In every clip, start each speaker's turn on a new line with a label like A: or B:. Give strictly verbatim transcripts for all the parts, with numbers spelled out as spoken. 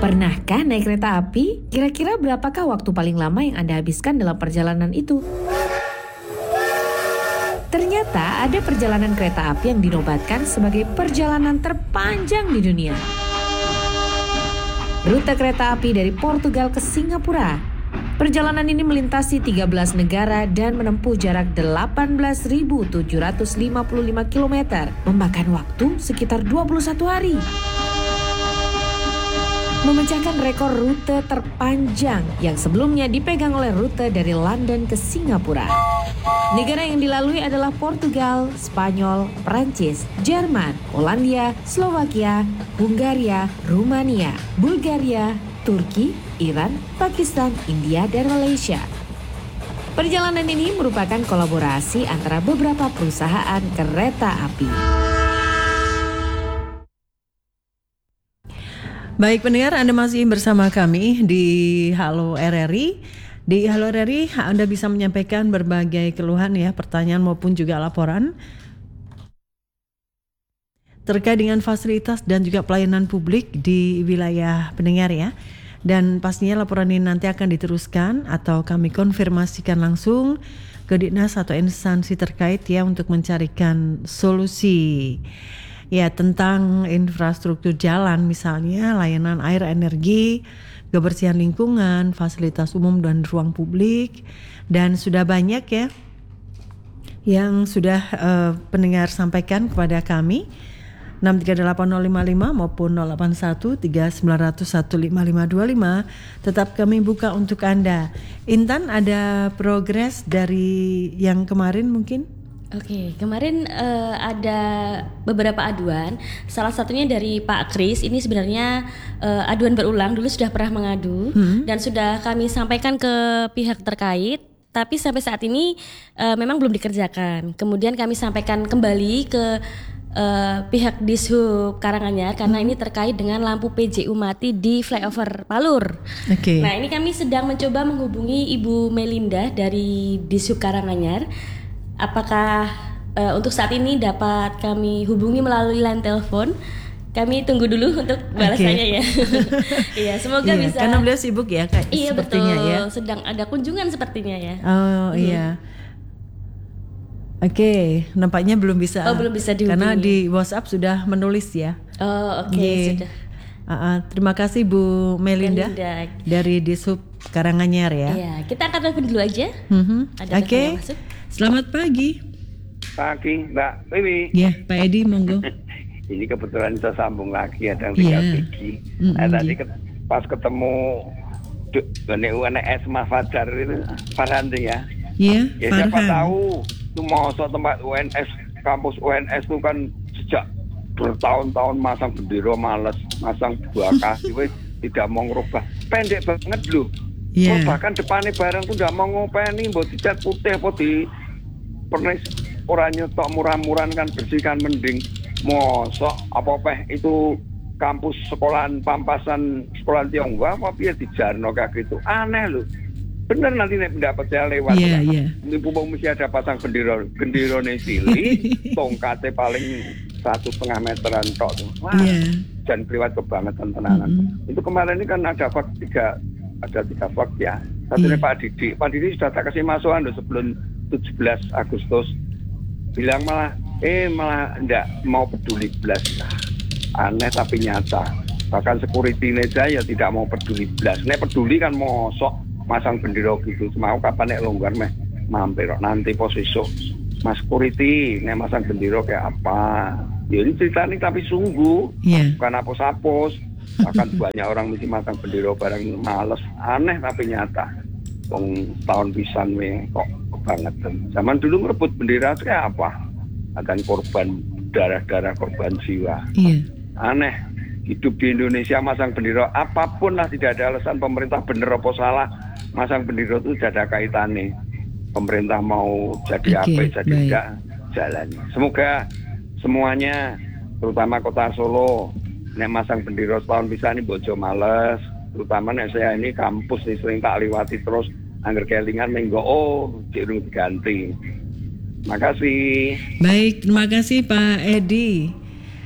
A: Pernahkah naik kereta api? Kira-kira berapakah waktu paling lama yang Anda habiskan dalam perjalanan itu? Ternyata ada perjalanan kereta api yang dinobatkan sebagai perjalanan terpanjang di dunia. Rute kereta api dari Portugal ke Singapura. Perjalanan ini melintasi tiga belas negara dan menempuh jarak delapan belas ribu tujuh ratus lima puluh lima kilometer, memakan waktu sekitar dua puluh satu hari. Memecahkan rekor rute terpanjang yang sebelumnya dipegang oleh rute dari London ke Singapura. Negara yang dilalui adalah Portugal, Spanyol, Prancis, Jerman, Polandia, Slovakia, Hungaria, Rumania, Bulgaria, Turki, Iran, Pakistan, India, dan Malaysia. Perjalanan ini merupakan kolaborasi antara beberapa perusahaan kereta api.
B: Baik pendengar, Anda masih bersama kami di Halo R R I. Di Halo R R I Anda bisa menyampaikan berbagai keluhan ya, pertanyaan maupun juga laporan terkait dengan fasilitas dan juga pelayanan publik di wilayah pendengar ya. Dan pastinya laporan ini nanti akan diteruskan atau kami konfirmasikan langsung ke dinas atau instansi terkait ya untuk mencarikan solusi. Ya, tentang infrastruktur jalan misalnya, layanan air, energi, kebersihan lingkungan, fasilitas umum dan ruang publik. Dan sudah banyak ya yang sudah uh, pendengar sampaikan kepada kami enam tiga delapan nol lima lima maupun nol delapan satu tiga sembilan nol satu lima lima dua lima. Tetap kami buka untuk Anda. Intan, ada progres dari yang kemarin mungkin?
C: Oke, kemarin uh, ada beberapa aduan. Salah satunya dari Pak Kris. Ini sebenarnya uh, aduan berulang. Dulu sudah pernah mengadu hmm. dan sudah kami sampaikan ke pihak terkait. Tapi sampai saat ini uh, memang belum dikerjakan. Kemudian kami sampaikan kembali ke uh, pihak Dishub Karanganyar karena hmm. ini terkait dengan lampu P J U mati di flyover Palur.
B: Okay.
C: Nah, ini kami sedang mencoba menghubungi Ibu Melinda dari Dishub Karanganyar. Apakah uh, untuk saat ini dapat kami hubungi melalui line telepon? Kami tunggu dulu untuk balasannya okay. ya. Iya, semoga
B: iya,
C: bisa.
B: Karena beliau sibuk ya, Kak.
C: Iya
B: sepertinya
C: betul.
B: Ya.
C: Sedang ada kunjungan sepertinya ya.
B: Oh hmm. iya. Oke, okay. Nampaknya belum bisa.
C: Oh, belum bisa dihubungi.
B: Karena di WhatsApp sudah menulis ya.
C: Oh, oke okay, sudah.
B: Uh, uh, terima kasih Bu Melinda, Melinda. dari Dishub Karanganyar ya.
C: Iya, kita akan telepon dulu aja.
B: Mm-hmm. Oke. Okay. Selamat pagi.
D: Pagi, Mbak Wiwi.
B: Ya, Pak Edi, monggo.
D: Ini kebetulan kita sambung lagi ada yang tinggal
B: yeah.
D: Pigi.
B: Mm-hmm.
D: Nah, tadi ke, pas ketemu U N S Mas Fajar itu Farhan ya.
B: Iya,
D: yeah, ya siapa tahu itu masuk tempat U N S, kampus U N S itu kan sejak bertahun-tahun masang bendera males, masang dua kaki wis tidak mau ngerubah. Pendek banget loh. Yeah. Bahkan depannya barang tuh udah mau ngopeni mbok dicat putih apa di pernis orang nyetok murah-murahan kan bersihkan mending mosok apa-apa itu kampus sekolahan pampasan sekolahan Tionghoa apa piye dijarno kayak gitu. Aneh loh. Bener nanti nek pendapat saya lewat.
B: Iya, iya.
D: Ini pupuk mesti ada pasang bendera, benderane cilik, tongkatnya paling satu setengah meteran tok tuh. Wah, yeah. Dan kelewat kebangetan tenanan. Mm-hmm. Itu kemarin ini kan ada fak tiga, ada tiga fak ya. Satunya yeah. Pak Didi. Pak Didi sudah tak kasih masukan loh sebelum tujuh belas Agustus. Bilang malah, eh malah enggak mau peduli belas. Aneh tapi nyata. Bahkan security aja ya tidak mau peduli belas. Nek peduli kan mosok masang bendera gitu, mau kapan nek longgar meh mampir nanti posisi Mas security nek masang bendera kayak apa ya ini ceritanya tapi sungguh yeah. Bukan apos-apos bahkan banyak orang mesti masang bendera bareng males aneh tapi nyata wong tahun pisan we kok kebangetan zaman dulu merebut bendera itu kayak apa akan korban darah-darah korban jiwa yeah. Aneh hidup di Indonesia masang bendera apapun lah tidak ada alasan pemerintah bener apa salah masang bendera itu tidak ada kaitannya pemerintah mau jadi okay, apa jadi baik. Tidak jalan semoga semuanya terutama kota Solo nek masang bendera setahun bisa ini bojo males terutama nek saya ini kampus nih sering tak liwati terus angger kelingan menggo oh dirung diganti. Makasih.
B: Baik, terima kasih Pak Edi.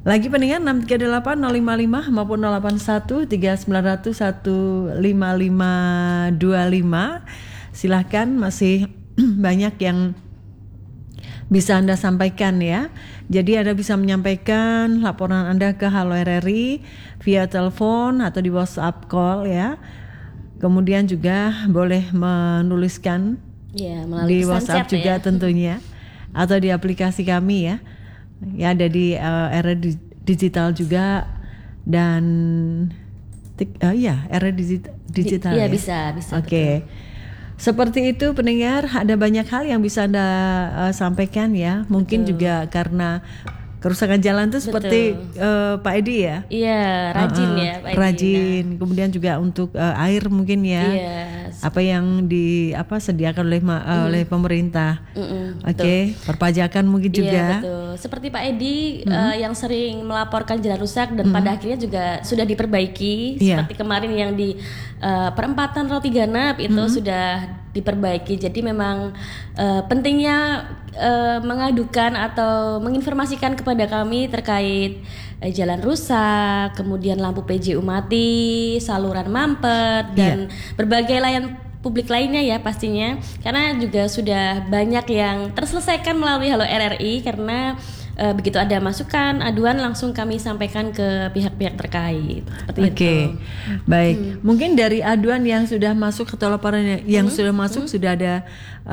B: Lagi pendengar enam tiga delapan nol lima lima maupun nol delapan satu tiga sembilan nol nol satu lima lima dua lima. Silahkan, masih banyak yang bisa Anda sampaikan ya. Jadi Anda bisa menyampaikan laporan Anda ke Halo R R I via telepon atau di WhatsApp call ya. Kemudian juga boleh menuliskan
C: ya,
B: di WhatsApp juga
C: ya.
B: tentunya, atau di aplikasi kami ya. Ya ada di uh, R R I Digital juga dan uh, ya R R I Digital, digital
C: ya,
B: ya.
C: bisa bisa.
B: Oke. Okay. Seperti itu pendengar, ada banyak hal yang bisa Anda uh, sampaikan ya. Mungkin betul. Juga karena kerusakan jalan itu seperti uh, Pak Edi ya.
C: Iya, rajin uh, uh, ya Pak Edi.
B: Rajin. Nah. Kemudian juga untuk uh, air mungkin ya.
C: Yes. Apa
B: yang di apa sediakan oleh uh, mm. oleh pemerintah. Oke, okay. Perpajakan mungkin juga.
C: Iya, betul. Seperti Pak Edi mm. uh, yang sering melaporkan jalan rusak dan mm. pada akhirnya juga sudah diperbaiki. Yeah. Seperti kemarin yang di uh, perempatan Route tiga puluh enam itu mm. sudah diperbaiki. Jadi memang uh, pentingnya uh, mengadukan atau menginformasikan kepada kami terkait uh, jalan rusak, kemudian lampu P J U mati, saluran mampet dan yeah. berbagai layanan publik lainnya ya pastinya. Karena juga sudah banyak yang terselesaikan melalui Halo R R I karena Uh, begitu ada masukan, aduan langsung kami sampaikan ke pihak-pihak terkait. Seperti
B: Oke, okay.
C: itu.
B: Baik. Hmm. Mungkin dari aduan yang sudah masuk atau laporan yang hmm. sudah masuk hmm. sudah ada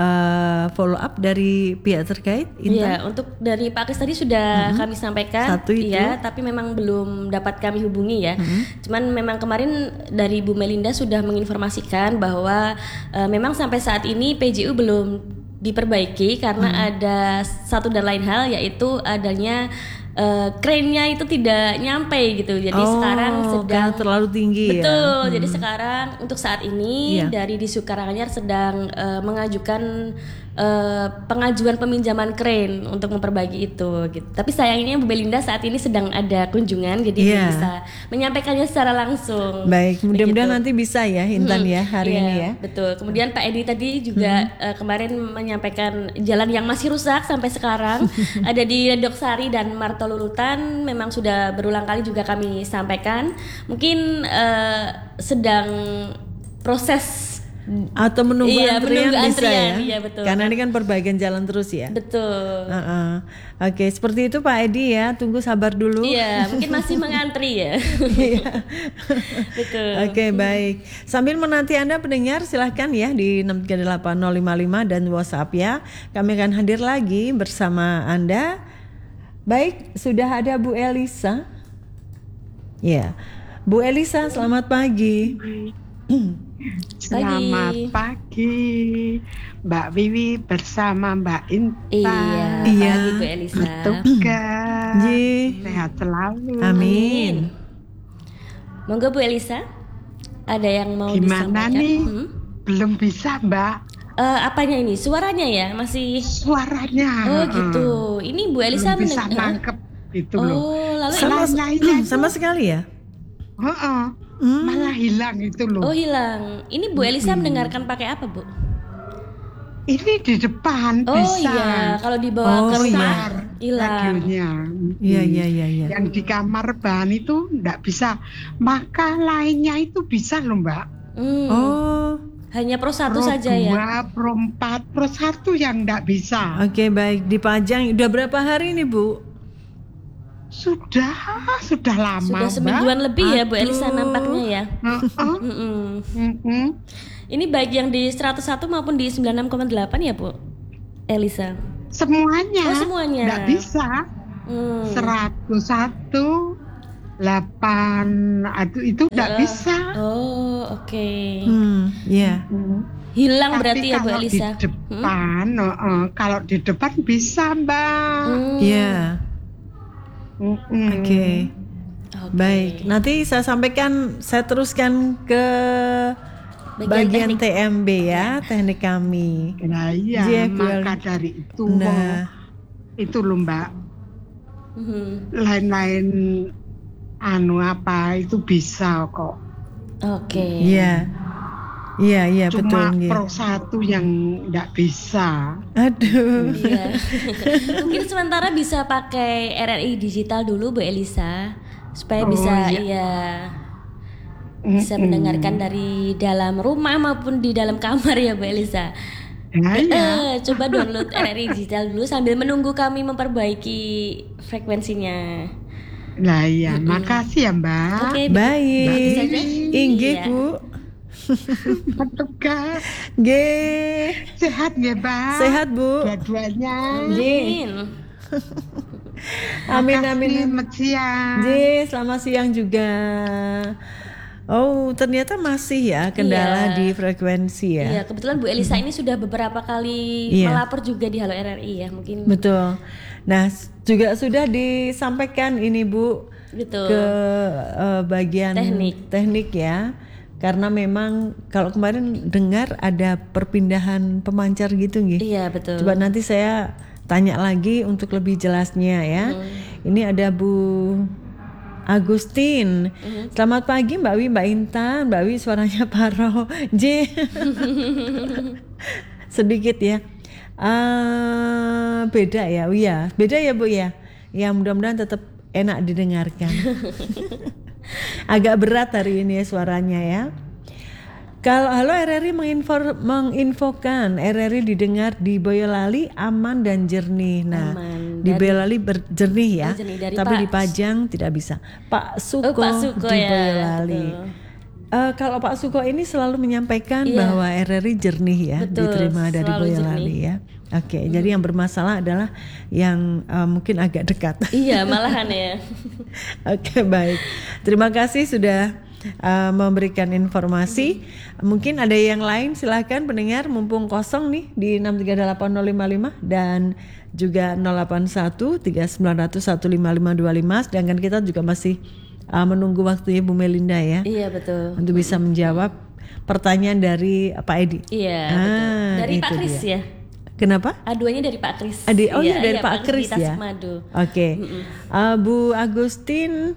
B: uh, follow up dari pihak terkait.
C: Iya, untuk dari Pak Kris tadi sudah hmm. kami sampaikan.
B: Satu itu.
C: Ya, tapi memang belum dapat kami hubungi ya. Hmm. Cuman memang kemarin dari Bu Melinda sudah menginformasikan bahwa uh, memang sampai saat ini P J U belum diperbaiki karena hmm. ada satu dan lain hal, yaitu adanya uh, krennya itu tidak nyampe gitu. Jadi
B: oh,
C: sekarang sedang
B: terlalu tinggi.
C: Betul.
B: Ya?
C: Jadi
B: hmm.
C: sekarang untuk saat ini yeah. dari Dishub Karanganyar sedang uh, mengajukan uh, pengajuan peminjaman kren untuk memperbaiki itu gitu. Tapi sayangnya Bu Belinda saat ini sedang ada kunjungan, jadi yeah. belum bisa menyampaikannya secara langsung.
B: Baik, mudah-mudahan nanti bisa ya Intan hmm. ya hari yeah, ini ya.
C: Betul. Kemudian Pak Edi tadi juga hmm. uh, kemarin menyampaikan jalan yang masih rusak sampai sekarang ada di Doksari dan Martolulutan, memang sudah berulang kali juga kami sampaikan. Mungkin uh, sedang proses
B: atau menunggu
C: iya,
B: antrian
C: menunggu
B: bisa
C: antrian,
B: ya.
C: Iya, betul.
B: Karena ini kan perbaikan jalan terus ya.
C: Betul.
B: Uh-uh. Oke, okay, seperti itu Pak Edi ya. Tunggu sabar dulu.
C: Iya, mungkin masih mengantri ya.
B: Iya.
C: Betul.
B: Oke, okay, baik. Sambil menanti Anda pendengar, silahkan ya di enam tiga delapan nol lima lima dan WhatsApp ya. Kami akan hadir lagi bersama Anda. Baik, sudah ada Bu Elisa. Ya, Bu Elisa, selamat pagi.
E: Selamat pagi. pagi Mbak Wiwi bersama Mbak Intan.
C: Iya,
B: iya.
C: Pagi Bu Elisa.
E: Tugas
B: Ji.
E: sehat selalu.
B: Amin.
C: Monggo Bu Elisa, ada yang mau
E: gimana
C: disampaikan?
E: nih?
C: Hmm?
E: Belum bisa Mbak.
C: Uh, apanya ini? Suaranya ya masih.
E: Suaranya.
C: Oh gitu. Ini Bu Elisa
E: belum bisa
C: meneng-
E: nangkep itu
C: oh,
E: loh.
C: Lalu
B: sama,
E: lainnya
B: sama sekali ya.
E: Oh, oh.
B: Hmm.
E: Malah hilang itu loh.
C: Oh hilang. Ini Bu Elisa
E: hmm.
C: mendengarkan pakai apa Bu?
E: Ini di depan
C: oh,
E: bisa.
C: Oh iya, kalau dibawa
B: oh,
C: ke
B: iya.
C: hilang.
B: Iya iya iya iya.
E: Yang di kamar bahan itu enggak bisa. Maka lainnya itu bisa loh Mbak.
C: Hmm.
B: Oh.
C: Hanya pro satu
E: pro
C: saja ya.
E: Pro dua, pro empat, pro satu yang enggak bisa.
B: Oke okay, baik, dipajang. Udah berapa hari nih Bu?
E: Sudah, sudah lama.
C: Sudah semingguan
E: Mbak.
C: lebih ya
B: Aduh.
C: Bu Elisa nampaknya ya.
E: Uh-uh.
C: Mm-mm. Ini baik yang di seratus satu maupun di sembilan puluh enam koma delapan ya Bu Elisa?
E: Semuanya.
C: Oh semuanya.
E: Nggak bisa.
C: Hmm.
E: seratus satu, delapan, aduh itu nggak
C: uh,
E: bisa.
C: Oh oke. Okay.
B: Hmm, ya. Yeah.
E: Hmm.
C: Hilang
E: Tapi
C: berarti ya Bu Elisa?
E: Di depan, hmm? uh, uh, kalau di depan bisa Mbak.
B: Iya.
C: Hmm.
B: Yeah.
E: Mm-hmm.
B: Oke. Okay. Okay. Baik, nanti saya sampaikan, saya teruskan ke bagian, bagian T M B ya, teknik kami.
E: Nah iya,
B: J F
E: maka L. dari itu,
B: nah.
E: itu loh Mbak.
C: Mm-hmm.
E: Lain-lain anu apa itu bisa kok.
C: Oke. Okay.
B: Iya. Iya, iya,
E: Cuma
B: betul.
E: Pro satu yang nggak bisa.
B: Aduh.
C: Iya. Mungkin sementara bisa pakai R R I digital dulu Bu Elisa supaya
E: Oh,
C: bisa
E: iya.
C: ya bisa
E: Mm-mm.
C: mendengarkan dari dalam rumah maupun di dalam kamar ya Bu Elisa.
E: Nah, iya.
C: Eh, coba download R R I digital dulu sambil menunggu kami memperbaiki frekuensinya.
E: Nah, iya. Makasih ya, Mbak.
C: Oke,
B: Baik.
C: Bagus saja.
B: Inggih,
C: Iya.
B: Bu.
E: Petugas
B: Nggih.
E: sehat nggih, Mbak?
B: Sehat, Bu.
E: Dua-duanya.
C: Amin.
B: Amin,
E: Makasih,
B: amin.
E: selamat siang.
B: Nggih, selamat siang juga. Oh, ternyata masih ya kendala
C: Iya.
B: di frekuensi ya.
C: Iya, kebetulan Bu Elisa ini sudah beberapa kali
B: Iya.
C: melapor juga di Halo R R I ya, mungkin.
B: Betul. Nah, s- juga sudah disampaikan ini Bu
C: Betul.
B: ke eh, bagian
C: Teknik.
B: teknik ya. Karena memang kalau kemarin dengar ada perpindahan pemancar gitu nggih.
C: Iya, betul.
B: Coba nanti saya tanya lagi untuk lebih jelasnya ya. Ini ada Bu Agustin. Selamat pagi Mbak Wi, Mbak Intan. Mbak Wi suaranya paro. J. Sedikit ya. Ah, beda ya. Oh, iya, beda ya Bu ya. Ya mudah-mudahan tetap enak didengarkan. Agak berat hari ini ya suaranya ya. Kalau Halo R R I menginfor, menginfokan R R I didengar di Boyolali aman dan jernih. Nah,
C: Aman.
B: di
C: Dari-
B: Boyolali berjernih ya.
C: Berjernih. Dari
B: Tapi
C: Pak-
B: di Pajang tidak bisa. Pak Suko,
C: Oh, Pak Suko
B: di
C: ya,
B: Boyolali.
C: betul.
B: Eh, kalau Pak Suko ini selalu menyampaikan
C: Iya.
B: bahwa R R I jernih ya,
C: Betul,
B: diterima dari
C: selalu
B: Boyolali
C: jernih.
B: ya. Oke, jadi yang bermasalah adalah yang eh, mungkin agak dekat.
C: Iya, malahan ya.
B: Oke, baik. Terima kasih sudah uh, memberikan informasi. Mungkin ada yang lain, silakan pendengar, mumpung kosong nih di enam tiga delapan nol lima lima dan juga nol delapan satu tiga sembilan nol satu lima lima dua lima. Sedangkan kita juga masih uh, menunggu waktunya Bu Melinda ya
C: Iya, betul.
B: untuk bisa menjawab pertanyaan dari Pak Edi.
C: Iya,
B: Ah,
C: betul. Dari
B: itu
C: Pak Kris
B: dia.
C: ya.
B: Kenapa?
C: Aduannya dari Pak Kris.
B: Adi, oh iya, dari Pak Kris
C: di
B: ya.
C: Tasikmadu.
B: Oke. Uh, Bu Agustin,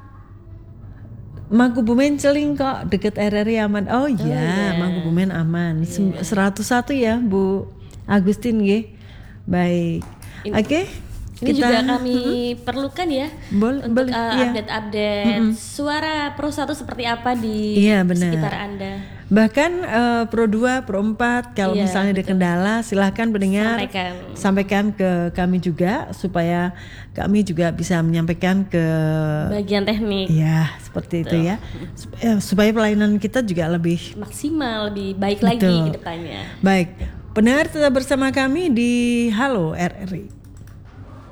B: Mangkubumen Celing kok deket R R I aman. Oh iya,
C: iya.
B: Mangkubumen aman. Sem- seratus satu ya Bu Agustin nggih. Baik. Oke.
C: Ini juga kami perlukan ya
B: Bol-
C: untuk
B: boleh,
C: uh,
B: iya.
C: update-update suara Pro satu seperti apa di
B: Iya, benar.
C: sekitar Anda.
B: Bahkan eh, Pro dua, Pro empat kalau
C: Iya,
B: misalnya ada kendala silahkan pendengar
C: Sampaikan.
B: sampaikan ke kami juga supaya kami juga bisa menyampaikan ke
C: Bagian teknik
B: ya seperti itu ya. Supaya, supaya pelayanan kita juga lebih
C: maksimal, lebih baik lagi
B: Betul.
C: ke depannya.
B: baik. Pendengar tetap bersama kami di Halo R R I.